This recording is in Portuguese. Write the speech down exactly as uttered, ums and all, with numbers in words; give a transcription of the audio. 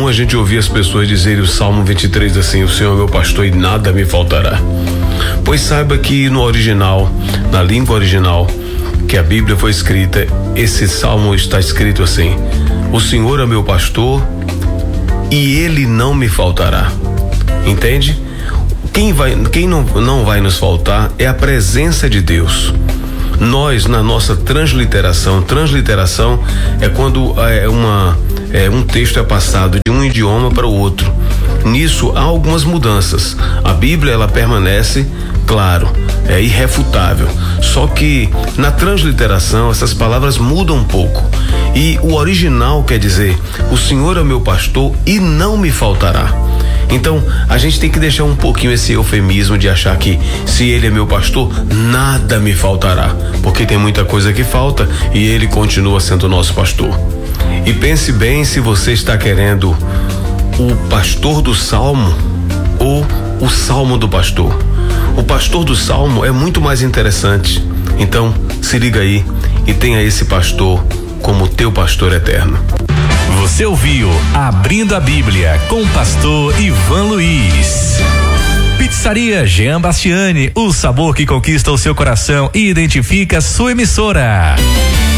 comum a gente ouvir as pessoas dizerem o Salmo vinte e três assim: o Senhor é meu pastor e nada me faltará. Pois saiba que no original, na língua original que a Bíblia foi escrita, esse salmo está escrito assim: o Senhor é meu pastor e ele não me faltará. Entende? Quem vai, quem não, não vai nos faltar é a presença de Deus. Nós, na nossa transliteração, transliteração é quando é uma, é, um texto é passado de um idioma para o outro. Nisso há algumas mudanças. A Bíblia, ela permanece, claro, é irrefutável. Só que na transliteração essas palavras mudam um pouco. E o original quer dizer: o Senhor é meu pastor e não me faltará. Então, a gente tem que deixar um pouquinho esse eufemismo de achar que se ele é meu pastor, nada me faltará, porque tem muita coisa que falta e ele continua sendo nosso pastor. E pense bem se você está querendo o pastor do salmo ou o salmo do pastor. O pastor do salmo é muito mais interessante. Então, se liga aí e tenha esse pastor como teu pastor eterno. Você ouviu Abrindo a Bíblia com o pastor Ivan Luiz. Pizzaria Jean Bastiani, o sabor que conquista o seu coração e identifica sua emissora.